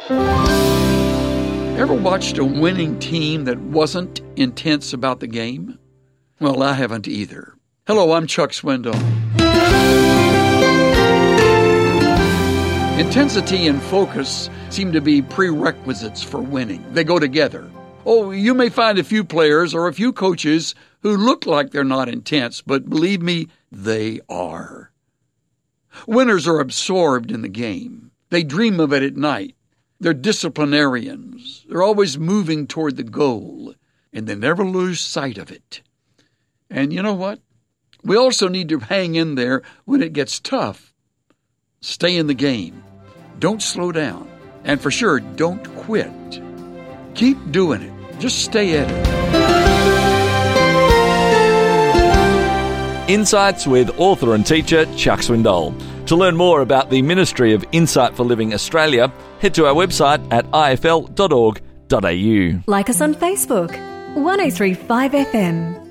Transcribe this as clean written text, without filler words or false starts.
Ever watched a winning team that wasn't intense about the game? Well, I haven't either. Hello, I'm Chuck Swindoll. Intensity and focus seem to be prerequisites for winning. They go together. Oh, you may find a few players or a few coaches who look like they're not intense, but believe me, they are. Winners are absorbed in the game. They dream of it at night. They're disciplinarians. They're always moving toward the goal, and they never lose sight of it. And you know what? We also need to hang in there when it gets tough. Stay in the game. Don't slow down. And for sure, don't quit. Keep doing it. Just stay at it. Insights with author and teacher Chuck Swindoll. To learn more about the Ministry of Insight for Living Australia, head to our website at ifl.org.au. Like us on Facebook, 1035 FM.